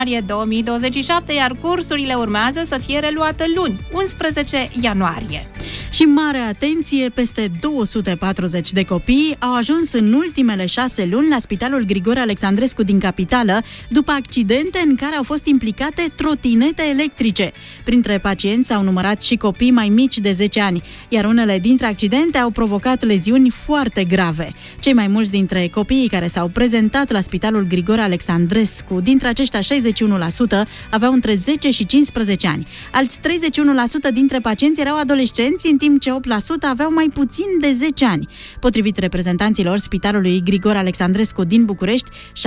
2027, iar cursurile urmează să fie reluate luni, 11 ianuarie. Și mare atenție, peste 240 de copii au ajuns în ultimele 6 luni la Spitalul Grigore Alexandrescu din capitală, după accidente în care au fost implicate trotinete electrice. Printre pacienți s-au numărat și copii mai mici de 10 ani, iar unele dintre accidente au provocat leziuni foarte grave. Cei mai mulți dintre copiii care s-au prezentat la Spitalul Grigore Alexandrescu, dintre aceștia 61% aveau între 10 și 15 ani. Alți 31% dintre pacienți erau adolescenți, în timp ce 8% aveau mai puțin de 10 ani. Potrivit reprezentanților Spitalului Grigore Alexandrescu din București,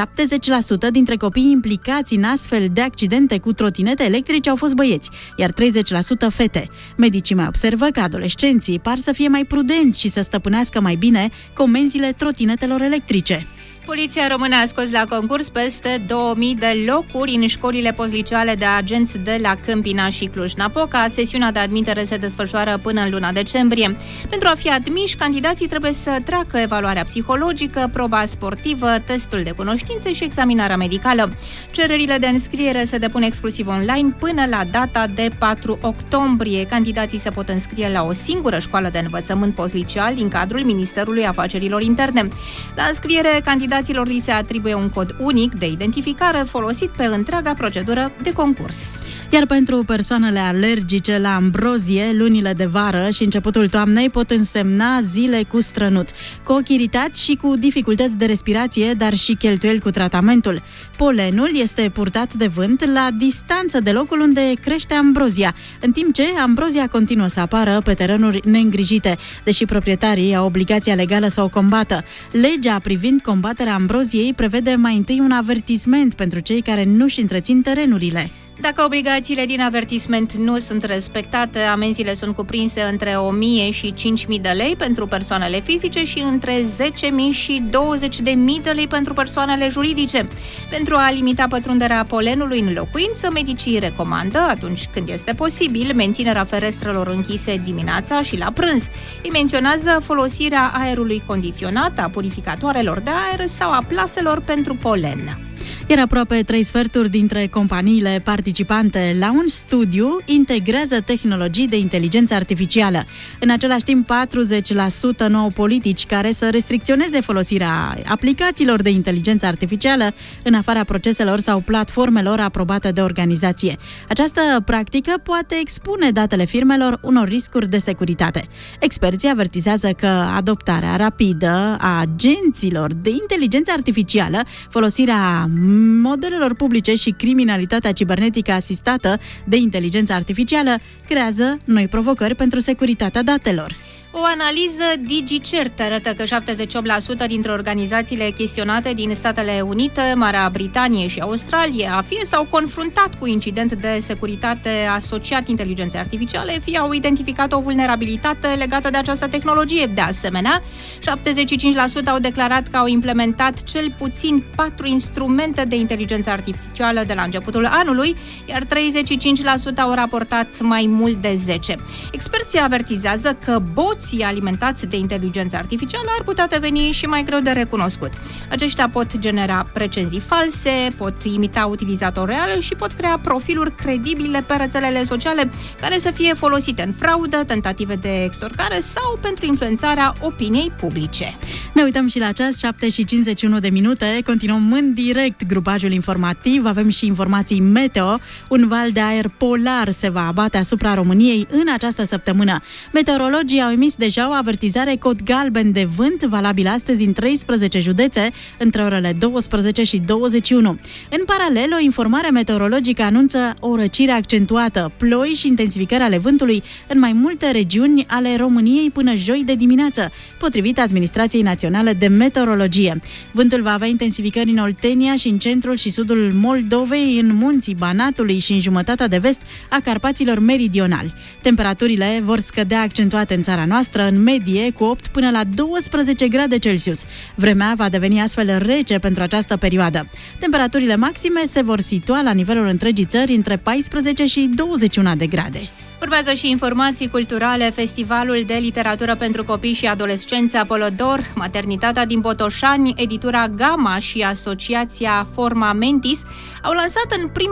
70% dintre copiii implicați în astfel de accidente cu trotinete electrice au fost băieți, iar 30% fete. Medicii mai observă că adolescenții par să fie mai prudenți și să stăpânească mai bine comenzile trotinetelor electrice. Poliția română a scos la concurs peste 2000 de locuri în școlile postliceale de agenți de la Câmpina și Cluj-Napoca. Sesiunea de admitere se desfășoară până în luna decembrie. Pentru a fi admiși, candidații trebuie să treacă evaluarea psihologică, proba sportivă, testul de cunoștințe și examinarea medicală. Cererile de înscriere se depun exclusiv online până la data de 4 octombrie. Candidații se pot înscrie la o singură școală de învățământ postliceal din cadrul Ministerului Afacerilor Interne. La înscriere, candidaților li se atribuie un cod unic de identificare folosit pe întreaga procedură de concurs. Iar pentru persoanele alergice la ambrozie, lunile de vară și începutul toamnei pot însemna zile cu strănut, cu ochi iritați și cu dificultăți de respirație, dar și cheltuieli cu tratamentul. Polenul este purtat de vânt la distanță de locul unde crește ambrozia, în timp ce ambrozia continuă să apară pe terenuri neîngrijite, deși proprietarii au obligația legală să o combată. Legea privind combaterea ambroziei prevede mai întâi un avertisment pentru cei care nu-și întrețin terenurile. Dacă obligațiile din avertisment nu sunt respectate, amenziile sunt cuprinse între 1.000 și 5.000 de lei pentru persoanele fizice și între 10.000 și 20.000 de lei pentru persoanele juridice. Pentru a limita pătrunderea polenului în locuință, medicii recomandă, atunci când este posibil, menținerea ferestrelor închise dimineața și la prânz. Îi menționează folosirea aerului condiționat, a purificatoarelor de aer sau a plaselor pentru polen. Iar aproape 3/4 dintre companiile participante la un studiu integrează tehnologii de inteligență artificială. În același timp, 40% nu au politici care să restricționeze folosirea aplicațiilor de inteligență artificială în afara proceselor sau platformelor aprobate de organizație. Această practică poate expune datele firmelor unor riscuri de securitate. Experții avertizează că adoptarea rapidă a agenților de inteligență artificială, folosirea modelelor publice și criminalitatea cibernetică asistată de inteligență artificială creează noi provocări pentru securitatea datelor. O analiză DigiCert arată că 78% dintre organizațiile chestionate din Statele Unite, Marea Britanie și Australia fie s-au confruntat cu incident de securitate asociat inteligenței artificiale, fie au identificat o vulnerabilitate legată de această tehnologie. De asemenea, 75% au declarat că au implementat cel puțin 4 instrumente de inteligență artificială de la începutul anului, iar 35% au raportat mai mult de 10. Experții avertizează că boții alimentați de inteligență artificială ar putea deveni și mai greu de recunoscut. Aceștia pot genera recenzii false, pot imita utilizatori reali și pot crea profiluri credibile pe rețelele sociale care să fie folosite în fraudă, tentative de extorcare sau pentru influențarea opiniei publice. Ne uităm și la ceas, 7:51 de minute. Continuăm în direct grupajul informativ. Avem și informații meteo. Un val de aer polar se va abate asupra României în această săptămână. Meteorologii au emis deja o avertizare cod galben de vânt, valabilă astăzi în 13 județe, între orele 12 și 21. În paralel, o informare meteorologică anunță o răcire accentuată, ploi și intensificări ale vântului în mai multe regiuni ale României până joi de dimineață, potrivit Administrației Naționale de Meteorologie. Vântul va avea intensificări în Oltenia și în centrul și sudul Moldovei, în munții Banatului și în jumătatea de vest a Carpaților meridionali. Temperaturile vor scădea accentuate în țara noastră, în medie cu 8 până la 12 grade Celsius. Vremea va deveni astfel rece pentru această perioadă. Temperaturile maxime se vor situa la nivelul întregii țări între 14 și 21 de grade. Urmează și informații culturale. Festivalul de literatură pentru copii și adolescenți Apolodor, Maternitatea din Botoșani, editura Gama și Asociația Forma Mentis au lansat în prima